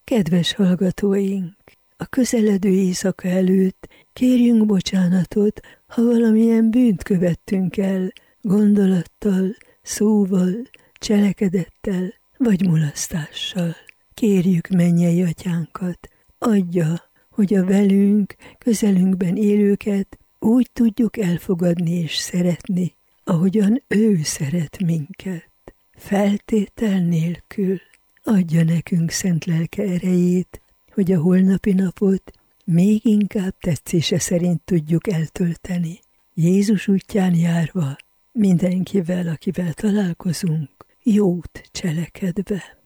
Kedves hallgatóink, a közeledő éjszaka előtt kérjünk bocsánatot, ha valamilyen bűnt követtünk el, gondolattal, szóval, cselekedettel vagy mulasztással. Kérjük mennyei Atyánkat, adja, hogy a velünk, közelünkben élőket úgy tudjuk elfogadni és szeretni, ahogyan ő szeret minket. Feltétel nélkül adja nekünk szent lelke erejét, hogy a holnapi napot még inkább tetszése szerint tudjuk eltölteni. Jézus útján járva mindenkivel, akivel találkozunk, jót cselekedve.